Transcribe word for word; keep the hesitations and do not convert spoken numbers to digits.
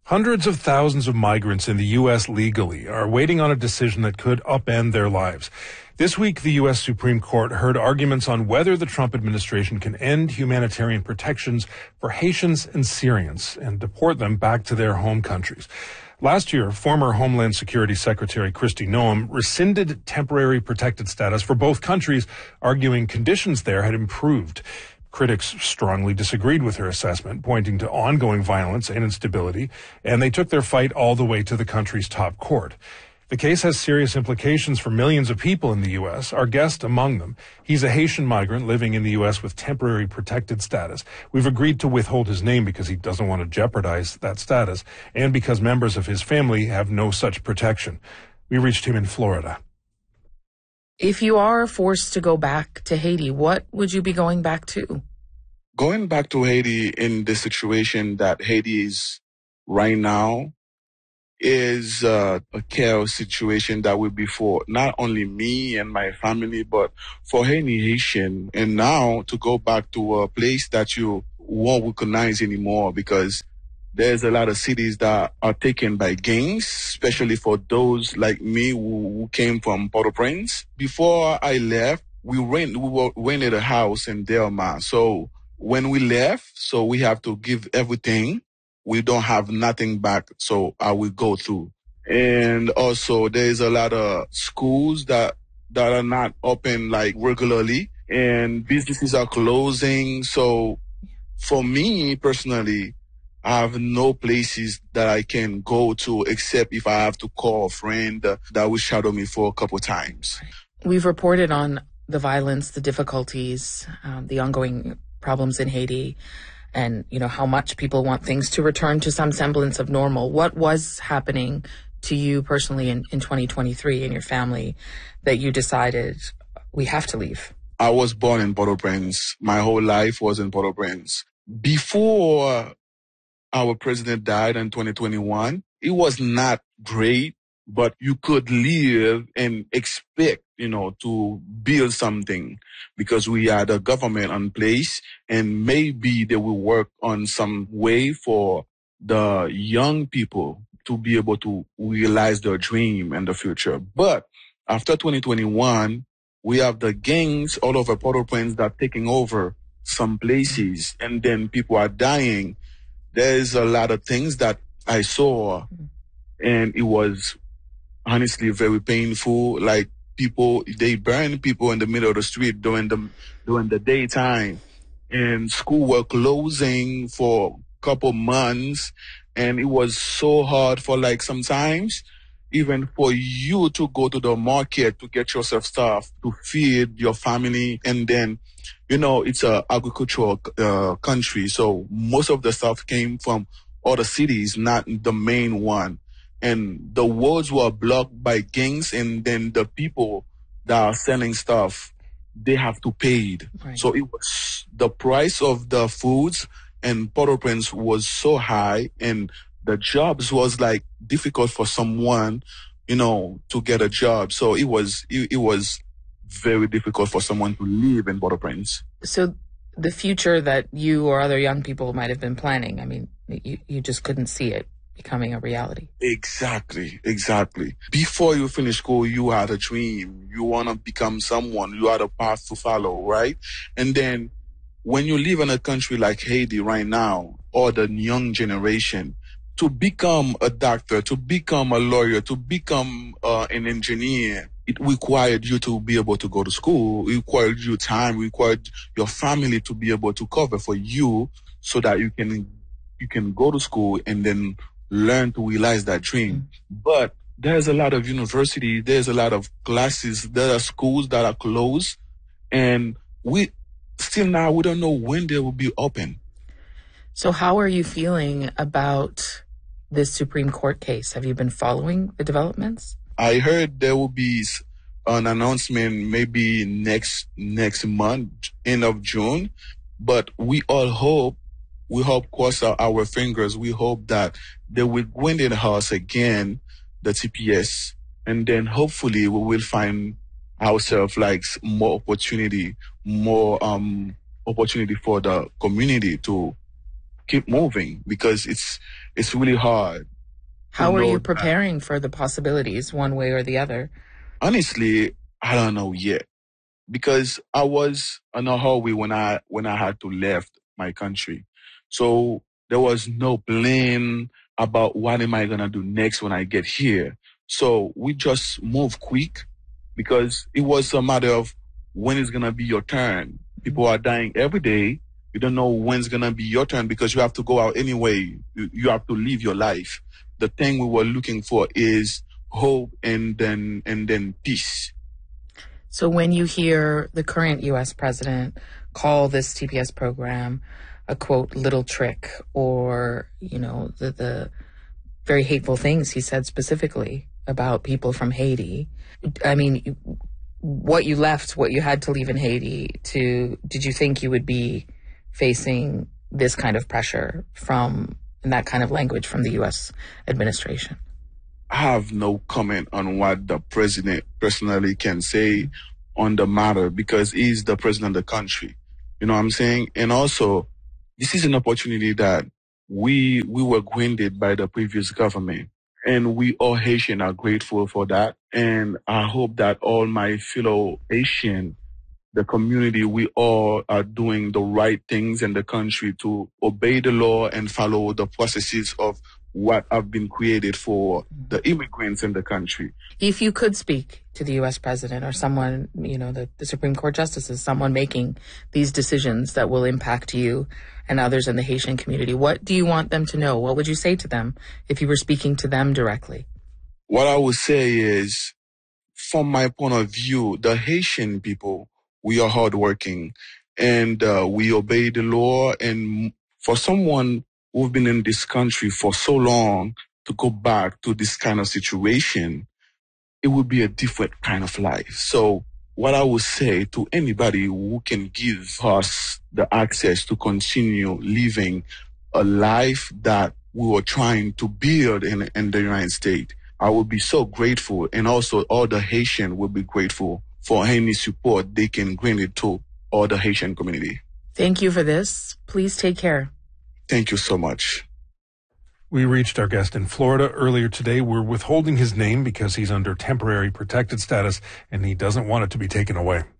Hundreds of thousands of migrants in the U S legally are waiting on a decision that could upend their lives. This week, the U S Supreme Court heard arguments on whether the Trump administration can end humanitarian protections for Haitians and Syrians and deport them back to their home countries. Last year, former Homeland Security Secretary Kristi Noem rescinded temporary protected status for both countries, arguing conditions there had improved. Critics strongly disagreed with her assessment, pointing to ongoing violence and instability, and they took their fight all the way to the country's top court. The case has serious implications for millions of people in the U S, our guest among them. He's a Haitian migrant living in the U S with temporary protected status. We've agreed to withhold his name because he doesn't want to jeopardize that status, and because members of his family have no such protection. We reached him in Florida. If you are forced to go back to Haiti, what would you be going back to? Going back to Haiti in the situation that Haiti is right now is uh, a chaos situation that will be for not only me and my family, but for any Haitian. And now to go back to a place that you won't recognize anymore, because there's a lot of cities that are taken by gangs, especially for those like me who, who came from Port-au-Prince. Before I left, we rent we were, rented a house in Delma. So when we left, so we have to give everything. We don't have nothing back, so I will go through. And also, there's a lot of schools that that are not open like regularly, and businesses are closing. So for me personally, I have no places that I can go to except if I have to call a friend that will shadow me for a couple times. We've reported on the violence, the difficulties, um, the ongoing problems in Haiti, and, you know, how much people want things to return to some semblance of normal. What was happening to you personally in, in twenty twenty-three and your family that you decided we have to leave? I was born in Port-au-Prince. My whole life was in Port-au-Prince. Before our president died in twenty twenty-one, it was not great, but you could live and expect, you know, to build something because we had a government in place, and maybe they will work on some way for the young people to be able to realize their dream in the future. But after twenty twenty-one, we have the gangs all over Port-au-Prince that are taking over some places, and then people are dying. There's a lot of things that I saw, and it was honestly very painful. Like people, they burn people in the middle of the street during the during the daytime, and school were closing for a couple months, and it was so hard for like sometimes even for you to go to the market to get yourself stuff to feed your family. And then, you know, it's a agricultural uh, country, so most of the stuff came from other cities, not the main one. And the roads were blocked by gangs, and then the people that are selling stuff, they have to pay. Right. So it was the price of the foods and Port-au-Prince was so high, and the jobs was like difficult for someone, you know, to get a job. So it was it, it was very difficult for someone to live in Port-au-Prince. So the future that you or other young people might have been planning, I mean, you, you just couldn't see it becoming a reality. Exactly, exactly. Before you finish school, you had a dream. You want to become someone. You had a path to follow, right? And then when you live in a country like Haiti right now, or the young generation, to become a doctor, to become a lawyer, to become uh, an engineer, it required you to be able to go to school. It required you time. It required your family to be able to cover for you so that you can you can go to school and then learn to realize that dream. Mm-hmm. But there's a lot of university, there's a lot of classes, there are schools that are closed, and we still now we don't know when they will be open. So how are you feeling about this Supreme Court case? Have you been following the developments? I heard there will be an announcement maybe next next month, end of June, but we all hope, we hope, cross our, our fingers, we hope that they will win in the house again, the T P S, and then hopefully we will find ourselves like more opportunity, more um opportunity for the community to keep moving because it's it's really hard. How are you preparing for the possibilities one way or the other? Honestly, I don't know yet because I was in a hallway when I when I had to left my country. So there was no plan about what am I gonna do next when I get here. So we just move quick because it was a matter of when is gonna be your turn. People are dying every day. You don't know when's gonna be your turn because you have to go out anyway. You, you have to live your life. The thing we were looking for is hope and then and then peace. So when you hear the current U S president call this T P S program a, quote, little trick, or, you know, the, the very hateful things he said specifically about people from Haiti, I mean, what you left, what you had to leave in Haiti to, did you think you would be facing this kind of pressure from, and that kind of language from the U S administration? I have no comment on what the president personally can say on the matter because he's the president of the country. You know what I'm saying? And also, this is an opportunity that we we were granted by the previous government. And we all Haitian are grateful for that. And I hope that all my fellow Haitian, the community, we all are doing the right things in the country to obey the law and follow the processes of what have been created for the immigrants in the country. If you could speak to the U S president or someone, you know, the, the Supreme Court justices, someone making these decisions that will impact you and others in the Haitian community, what do you want them to know? What would you say to them if you were speaking to them directly? What I would say is, from my point of view, the Haitian people, we are hardworking and uh, we obey the law. And for someone who've been in this country for so long to go back to this kind of situation, it would be a different kind of life. So what I would say to anybody who can give us the access to continue living a life that we were trying to build in, in the United States, I would be so grateful. And also all the Haitian will be grateful for any support they can grant it to all the Haitian community. Thank you for this. Please take care. Thank you so much. We reached our guest in Florida earlier today. We're withholding his name because he's under temporary protected status and he doesn't want it to be taken away.